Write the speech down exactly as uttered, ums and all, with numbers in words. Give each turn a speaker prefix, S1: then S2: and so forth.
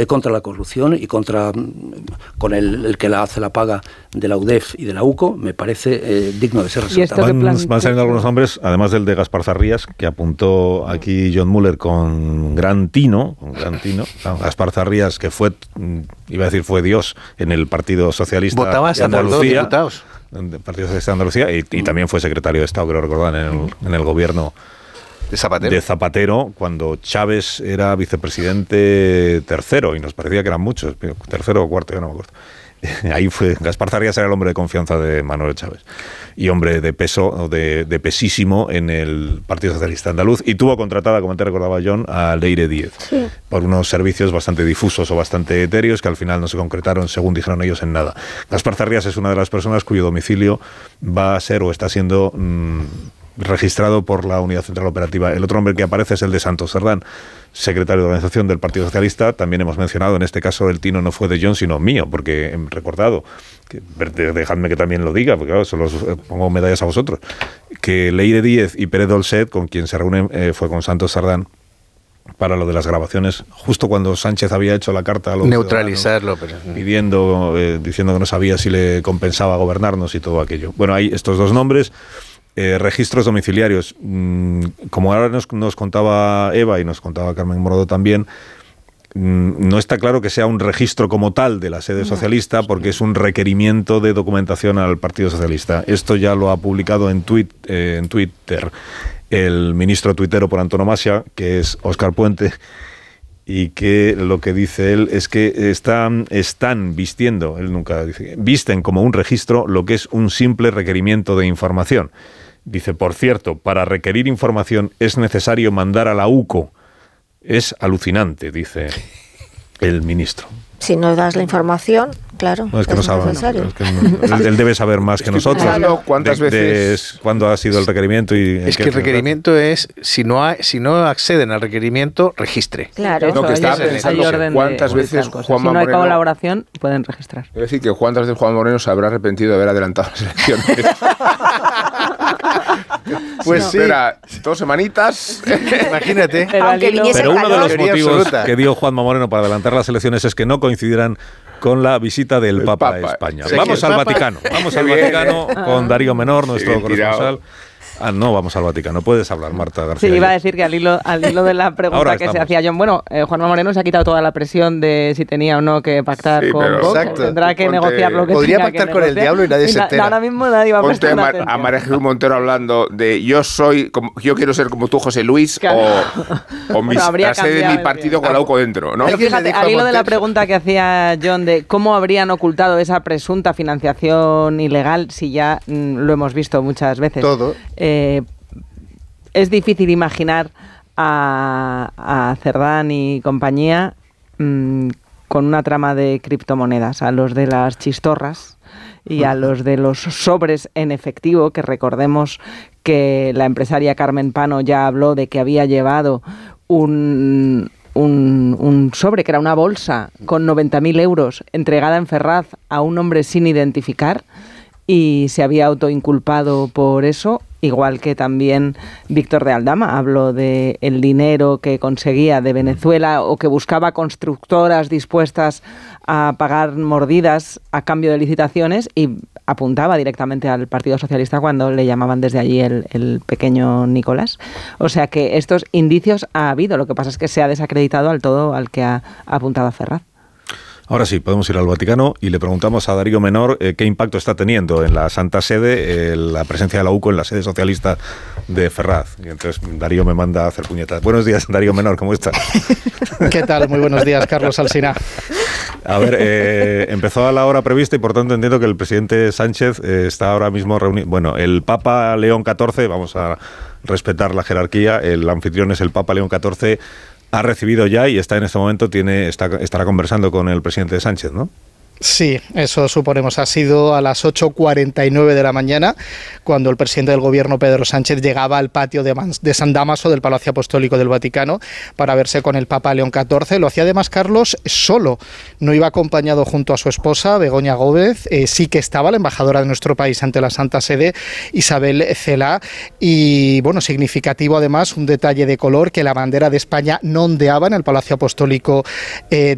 S1: eh, contra la corrupción y contra con el, el que la hace la paga de la U D E F y de la U C O, me parece eh, digno de ser resaltado.
S2: Van, van saliendo algunos nombres, además del de Gaspar Zarrías, que apuntó aquí John Muller con gran tino, con gran tino. Gaspar Zarrías, que fue, iba a decir, fue Dios en el Partido Socialista
S3: Votaba
S2: de Andalucía.
S3: diputados.
S2: El Partido Socialista de Andalucía, y, y también fue secretario de Estado, creo recordar, en el, en el gobierno
S3: de Zapatero.
S2: de Zapatero, cuando Chávez era vicepresidente tercero, y nos parecía que eran muchos, tercero o cuarto, yo no me acuerdo. Ahí fue, Gaspar Zarrías era el hombre de confianza de Manuel Chávez y hombre de peso, de, de pesísimo en el Partido Socialista Andaluz, y tuvo contratada, como te recordaba John, a Leire Díez, sí, por unos servicios bastante difusos o bastante etéreos que al final no se concretaron, según dijeron ellos, en nada. Gaspar Zarrías es una de las personas cuyo domicilio va a ser o está siendo mmm, registrado por la Unidad Central Operativa. El otro hombre que aparece es el de Santos Cerdán, secretario de organización del Partido Socialista. También hemos mencionado, en este caso el tino no fue de John, sino mío, porque he recordado, que, dejadme que también lo diga, porque claro, solo os pongo medallas a vosotros, que Leire Díez y Pérez Dolcet, con quien se reúne, eh, fue con Santos Cerdán para lo de las grabaciones, justo cuando Sánchez había hecho la carta a los
S3: neutralizarlo, pero...
S2: pidiendo, eh, diciendo que no sabía si le compensaba gobernarnos y todo aquello. Bueno, hay estos dos nombres. Eh, registros domiciliarios, mm, como ahora nos, nos contaba Eva y nos contaba Carmen Morodo también, mm, no está claro que sea un registro como tal de la sede socialista, porque es un requerimiento de documentación al Partido Socialista. Esto ya lo ha publicado en, tweet, eh, en Twitter el ministro tuitero por antonomasia, que es Óscar Puente, y que lo que dice él es que están, están vistiendo, él nunca dice, visten como un registro lo que es un simple requerimiento de información. Dice, por cierto, para requerir información es necesario mandar a la U C O. Es alucinante, dice el ministro.
S4: Si no das la información, claro,
S2: no, es que
S4: es
S2: no sabe,
S4: necesario.
S2: No, es que no, él, él debe saber más que nosotros.
S3: Claro. ¿Cuántas
S2: de,
S3: veces?
S2: De, ¿Cuándo ha sido el requerimiento? Y
S3: es que el requerimiento es, si no hay, si no acceden al requerimiento, registre.
S4: Claro.
S5: No, que estaba pensando, ¿cuántas veces Juanma
S6: Si no hay
S5: Moreno,
S6: colaboración, pueden registrar.
S5: Es decir, que cuántas veces Juanma Moreno se habrá arrepentido de haber adelantado las elecciones. Pues no. Sí. Espera, dos semanitas.
S3: Imagínate.
S4: Pero,
S2: Pero uno de los motivos
S3: absoluta.
S2: que dio Juanma Moreno para adelantar las elecciones es que no coincidieran con la visita del
S5: el
S2: Papa,
S5: Papa
S2: a España.
S3: Sí,
S2: vamos al
S3: Papa...
S2: Vaticano. Vamos al
S5: bien,
S2: Vaticano
S5: eh.
S2: con Darío Menor, nuestro
S5: sí,
S2: corresponsal. Ah, no, vamos al Vaticano. Puedes hablar, Marta García.
S6: Sí, iba a decir que al hilo, al hilo de la pregunta que se hacía John, bueno, eh, Juanma Moreno se ha quitado toda la presión de si tenía o no que pactar
S5: sí,
S6: con Vox.
S3: Exacto.
S6: Tendrá que
S5: Ponte,
S6: negociar lo que
S3: podría
S6: tenga
S3: pactar
S6: que
S3: con
S6: negociar.
S3: el diablo y nadie
S6: y
S3: se
S6: la,
S3: entera.
S6: Ahora mismo nadie va a prestar
S5: Ponte
S6: atención.
S5: a María Jesús Montero hablando de yo soy, como, yo quiero ser como tú, José Luis,
S6: Claro.
S5: o, o mis,
S6: Bueno,
S5: la sede de mi partido con la U C O dentro, ¿no?
S6: Pero fíjate,
S3: dijo a
S6: al hilo de la
S3: Montero?
S6: pregunta que hacía John de cómo habrían ocultado esa presunta financiación ilegal, si ya mm, lo hemos visto muchas veces.
S3: Todo.
S6: Eh, es difícil imaginar a, a Cerdán y compañía mmm, con una trama de criptomonedas, a los de las chistorras y a los de los sobres en efectivo, que recordemos que la empresaria Carmen Pano ya habló de que había llevado un... Un, un sobre, que era una bolsa con noventa mil euros entregada en Ferraz a un hombre sin identificar, y se había autoinculpado por eso, igual que también Víctor de Aldama habló de el dinero que conseguía de Venezuela o que buscaba constructoras dispuestas a pagar mordidas a cambio de licitaciones, y apuntaba directamente al Partido Socialista cuando le llamaban desde allí el, el pequeño Nicolás. O sea que estos indicios ha habido, lo que pasa es que se ha desacreditado al todo al que ha, ha apuntado a Ferraz.
S2: Ahora sí, podemos ir al Vaticano y le preguntamos a Darío Menor eh, qué impacto está teniendo en la Santa Sede eh, la presencia de la U C O en la sede socialista de Ferraz. Y entonces Darío me manda a hacer puñetas. Buenos días, Darío Menor, ¿cómo estás?
S7: ¿Qué tal? Muy buenos días, Carlos Alsina.
S2: A ver, eh, empezó a la hora prevista y por tanto entiendo que el presidente Sánchez eh, está ahora mismo reunido. Bueno, el Papa León catorce, vamos a respetar la jerarquía, el anfitrión es el Papa León catorce, ha recibido ya y está en este momento, tiene está, estará conversando con el presidente Sánchez, ¿no?
S7: Sí, eso suponemos. Ha sido a las ocho cuarenta y nueve de la mañana cuando el presidente del gobierno, Pedro Sánchez, llegaba al patio de, Man- de San Dámaso del Palacio Apostólico del Vaticano para verse con el Papa León catorce. Lo hacía además Carlos solo, no iba acompañado junto a su esposa, Begoña Gómez. Eh, sí que estaba la embajadora de nuestro país ante la Santa Sede, Isabel Celá. Y bueno, significativo además, un detalle de color, que la bandera de España no ondeaba en el Palacio Apostólico eh,